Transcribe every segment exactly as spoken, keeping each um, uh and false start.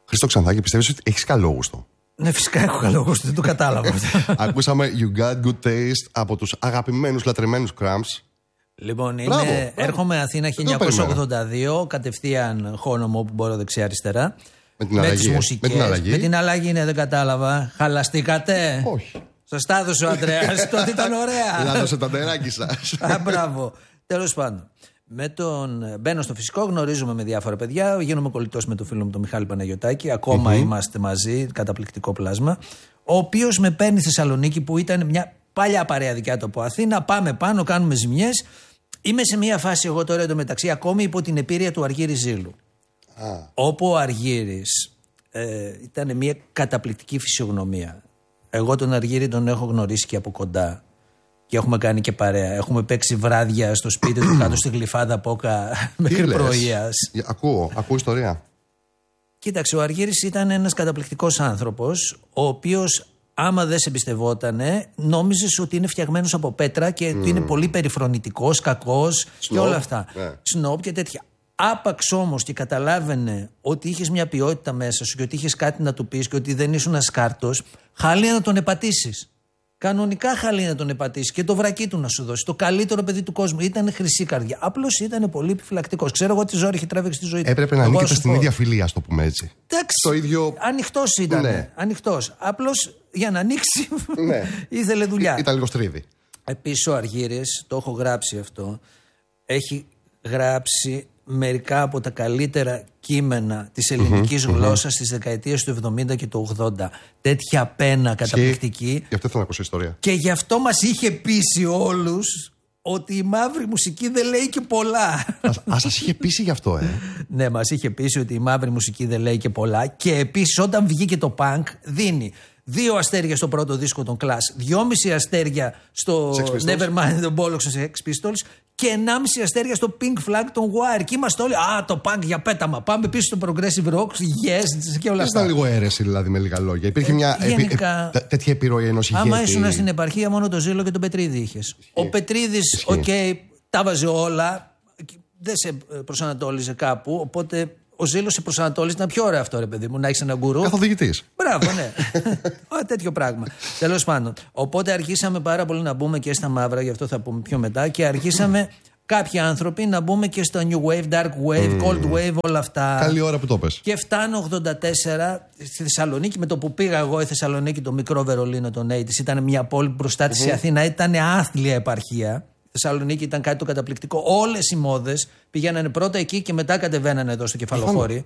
Χρήστο Ξανθάκη, πιστεύεις ότι έχεις καλό γούστο? Ναι, φυσικά έχω καλό γούστο, δεν το κατάλαβα. Ακούσαμε You Got Good Taste από τους αγαπημένους, λατρεμένους Cramps. Λοιπόν, είναι, μπράβο, μπράβο. Έρχομαι Αθήνα χίλια εννιακόσια ογδόντα δύο, κατευθείαν χώνομαι όπου μπορώ δεξιά-αριστερά. Με την αλλαγή. Με, με την αλλαγή. Με την αλλαγή, ναι, δεν κατάλαβα. Χαλαστήκατε? Όχι. Σας τα έδωσε ο Ανδρέας, τότε ήταν ωραία. Λάδωσε τα νεράκι σας. Α, μπράβο. Τέλος πάντων. Με τον... Μπαίνω στο φυσικό, γνωρίζουμε με διάφορα παιδιά. Γίνομαι κολλητός με τον φίλο μου τον Μιχάλη Παναγιωτάκη. Ακόμα mm-hmm. είμαστε μαζί, καταπληκτικό πλάσμα. Ο οποίος με παίρνει στη Θεσσαλονίκη, που ήταν μια παλιά παρέα δικιά του από Αθήνα. Πάμε πάνω, κάνουμε ζημιές. Είμαι σε μια φάση εγώ τώρα εντωμεταξύ ακόμη υπό την επίρρεια του Αργύρη Ζήλου. Ah. Όπου ο Αργύρης ε, ήταν μια καταπληκτική φυσιογνωμία. Εγώ τον Αργύρη τον έχω γνωρίσει και από κοντά. Και έχουμε κάνει και παρέα. Έχουμε παίξει βράδια στο σπίτι του κάτω στη Γλυφάδα Πόκα μέχρι πρωίας. Ακούω, ακούω ιστορία. Κοίταξε, ο Αργύρης ήταν ένας καταπληκτικός άνθρωπος, ο οποίος άμα δεν σε εμπιστευότανε, νόμιζες ότι είναι φτιαγμένος από πέτρα και mm. ότι είναι πολύ περιφρονητικός, κακός Snob. Και όλα αυτά. Yeah. Σνόμπ και τέτοια. Άπαξ όμως και καταλάβαινε ότι είχες μια ποιότητα μέσα σου και ότι είχες κάτι να του πεις και ότι δεν ήσουν ασκάρτος, χαλή να τον επατήσεις. Κανονικά χαλή να τον επατήσεις και το βρακί του να σου δώσει. Το καλύτερο παιδί του κόσμου. Ήταν χρυσή καρδιά. Απλώς ήταν πολύ επιφυλακτικός. Ξέρω εγώ τι ζόρι είχε τραβήξει στη ζωή του. Έπρεπε να ανήκετε στην ίδια φιλία, α το πούμε έτσι. Εντάξει. Το ίδιο. Ανοιχτός ήταν. Ναι. Ανοιχτός. Απλώς για να ανοίξει ναι. ήθελε δουλειά. Ήταν λίγο στρίβη. Επίσης ο Αργύρης, το έχω γράψει αυτό, έχει γράψει μερικά από τα καλύτερα κείμενα της ελληνικής mm-hmm, γλώσσας mm-hmm. στις δεκαετίες του εβδομήντα και του ογδόντα. Τέτοια πένα καταπληκτική. Γι' αυτό θέλω να ακούσω ιστορία. Και γι' αυτό μας είχε πείσει όλους ότι η μαύρη μουσική δεν λέει και πολλά. Α, σας είχε πείσει γι' αυτό, ε. Ναι, μας είχε πείσει ότι η μαύρη μουσική δεν λέει και πολλά. Και επίσης όταν βγήκε το punk, δίνει δύο αστέρια στο πρώτο δίσκο των Clash, δυόμιση αστέρια στο Nevermind the Bollocks των Sex Pistols και ενάμιση αστέρια στο Pink Flag των Wire. Και είμαστε όλοι, α, το punk για πέταμα. Πάμε πίσω στο Progressive Rock, yes και όλα αυτά. Ήταν λίγο αίρεση, δηλαδή, με λίγα λόγια. Υπήρχε ε, μια γενικά, επι, ε, τέτοια επιρροή ενός ηγέτη. Άμα ήσουν στην επαρχία, μόνο το Ζήλο και τον Πετρίδη είχες. Ο Πετρίδης, οκ, okay, τα βάζε όλα, δεν σε προσανατόλιζε κάπου, οπότε. Ο Ζήλος σε προσανατόλισε, να πιο ωραίο αυτό, ρε παιδί μου, να έχεις ένα γκουρού. Καθοδηγητής. Μπράβο, ναι. Α, τέτοιο πράγμα. Τέλος πάντων. Οπότε αρχίσαμε πάρα πολύ να μπούμε και στα μαύρα, γι' αυτό θα πούμε πιο μετά, και αρχίσαμε κάποιοι άνθρωποι να μπούμε και στο New Wave, Dark Wave, Cold Wave, όλα αυτά. Καλή ώρα που το πες. Και φτάνω ογδόντα τέσσερα στη Θεσσαλονίκη, με το που πήγα εγώ, η Θεσσαλονίκη, το μικρό Βερολίνο των ογδόντα, ήταν μια πόλη μπροστά της η Αθήνα, ήταν άθλια επαρχία. Θεσσαλονίκη ήταν κάτι το καταπληκτικό. Όλες οι μόδες πηγαίνανε πρώτα εκεί και μετά κατεβαίνανε εδώ στο Κεφαλοχώρι.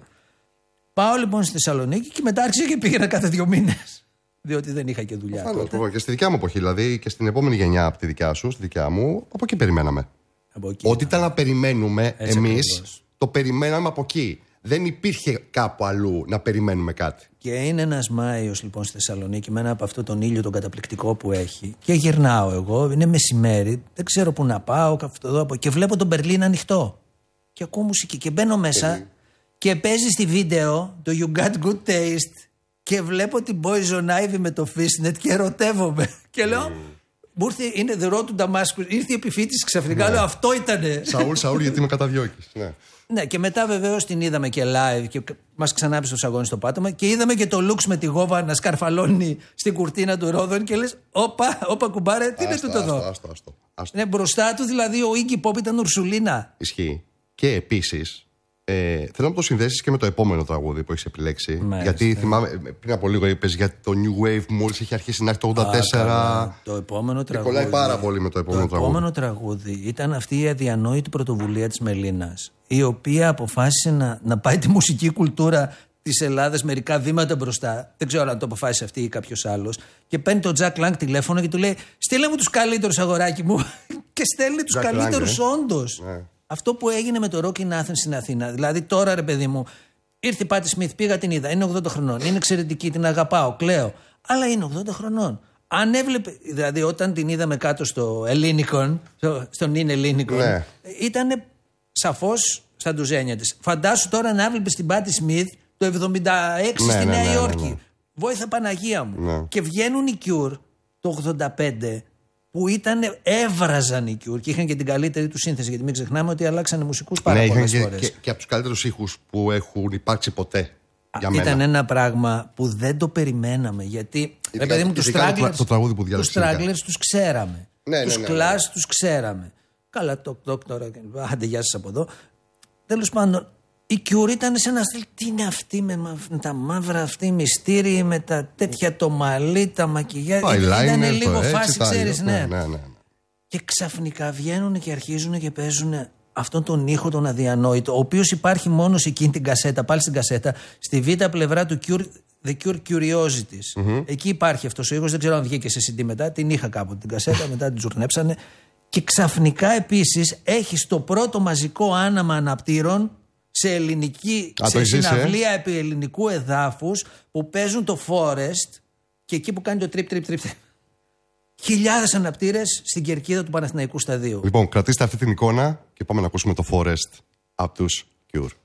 Πάω λοιπόν στη Θεσσαλονίκη και μετά άρχισα και πήγαινα κάθε δύο μήνες. Διότι δεν είχα και δουλειά. Φάλος, και στη δικιά μου εποχή, δηλαδή και στην επόμενη γενιά από τη δικιά σου, στη δικιά μου, από εκεί περιμέναμε. Από εκεί, Ό,τι ήταν να περιμένουμε εμείς, το περιμέναμε από εκεί. Δεν υπήρχε κάπου αλλού να περιμένουμε κάτι. Και είναι ένας Μάιος λοιπόν στη Θεσσαλονίκη, με ένα από αυτό τον ήλιο τον καταπληκτικό που έχει. Και γυρνάω εγώ, είναι μεσημέρι, δεν ξέρω πού να πάω, και βλέπω τον Μπερλίν ανοιχτό. Και ακούω μουσική και μπαίνω μέσα mm. και παίζει στη βίντεο το You Got Good Taste και βλέπω την Poison Ivy με το Fishnet και ερωτεύομαι. Και λέω, μου ήρθε, είναι The Road to Damascus, ήρθε η επιφύτηση ξαφνικά, λέω αυτό ήτανε. Σαούλ, Σαούλ, γιατί με καταδιώκεις. Ναι. Ναι, και μετά βεβαίως την είδαμε και live και μας ξανάπησε στο σαγόνι στο πάτωμα και είδαμε και το Λουξ με τη Γόβα να σκαρφαλώνει στην κουρτίνα του Ρόδων και λες, όπα, όπα κουμπάρε, τι είναι τούτο εδώ. Άστο, άστο, άστο. Ναι, μπροστά του δηλαδή ο Iggy Pop ήταν Ουρσουλίνα. Ισχύει. Και επίσης, ε, θέλω να το συνδέσεις και με το επόμενο τραγούδι που έχεις επιλέξει. Μάλιστα. Γιατί θυμάμαι, πριν από λίγο είπες για το New Wave μόλις είχε αρχίσει να έχει το ογδόντα τέσσερα. Α, το επόμενο τραγούδι. Και κολλάει πάρα πολύ με το επόμενο το τραγούδι. Το επόμενο τραγούδι ήταν αυτή η αδιανόητη πρωτοβουλία της Μελίνας, η οποία αποφάσισε να, να πάει τη μουσική κουλτούρα της Ελλάδας μερικά βήματα μπροστά. Δεν ξέρω αν το αποφάσισε αυτή ή κάποιος άλλος. Και παίρνει τον Jack Lang τηλέφωνο και του λέει: στείλε μου τους καλύτερους, αγοράκι μου. Και στέλνει τους καλύτερους, όντως. Ναι. Αυτό που έγινε με το Rock in Athens στην Αθήνα. Δηλαδή τώρα, ρε παιδί μου, ήρθε η Πάτη Σμιθ, πήγα την είδα, είναι ογδόντα χρονών, είναι εξαιρετική, την αγαπάω, κλαίω. Αλλά είναι ογδόντα χρονών. Αν έβλεπε, δηλαδή όταν την είδαμε κάτω στο Ελληνικον, στον είναι Ελληνικον, ναι, ήταν σαφώς στα ντουζένια της. Φαντάσου τώρα να έβλεπε την Πάτη Σμιθ το εβδομήντα έξι, ναι, στη Νέα, ναι, ναι, Υόρκη. Ναι, ναι. Βόηθα Παναγία μου. Ναι. Και βγαίνουν οι Cure το ογδόντα πέντε, που ήταν, έβραζαν οι Cure και είχαν και την καλύτερη του σύνθεση. Γιατί μην ξεχνάμε ότι αλλάξανε μουσικούς πάρα, ναι, πολλές και, φορές. Και, και από τους καλύτερους ήχους που έχουν υπάρξει ποτέ. Για Ήταν μένα. ένα πράγμα που δεν το περιμέναμε. Γιατί. Ρε παιδί μου, τους Stragglers τους ξέραμε. Ναι, τους ναι, ναι, Clash ναι. τους ξέραμε. Καλά, το τοκ τώρα. Άντε, γεια σας από εδώ. Τέλος πάντων, η Cure ήταν σε ένα στυλ. Τι είναι αυτή με, με τα μαύρα, αυτή μυστήριοι, με τα τέτοια το μαλλί, τα μακιγιάζ. Ήταν λίγο φάση, ξέρεις, ναι. Ναι, ναι, ναι. Και ξαφνικά βγαίνουν και αρχίζουν και παίζουν αυτόν τον ήχο τον αδιανόητο, ο οποίος υπάρχει μόνο σε εκείνη την κασέτα, πάλι στην κασέτα, στη β' πλευρά του Cure, The Cure Curiosities. Mm-hmm. Εκεί υπάρχει αυτός ο ήχος, δεν ξέρω αν βγήκε σε σι ντι μετά, την είχα κάποτε την κασέτα, μετά την τζουρνέψανε. Και ξαφνικά επίσης έχει το πρώτο μαζικό άναμα αναπτήρων σε ελληνική, Α, σε ζήσει, συναυλία ε? επί ελληνικού εδάφους που παίζουν το Forest και εκεί που κάνει το τρίπ τρίπ τρίπ. Χιλιάδες αναπτήρες στην κερκίδα του Παναθηναϊκού Σταδίου. Λοιπόν, κρατήστε αυτή την εικόνα και πάμε να ακούσουμε το Forest από τους Cure.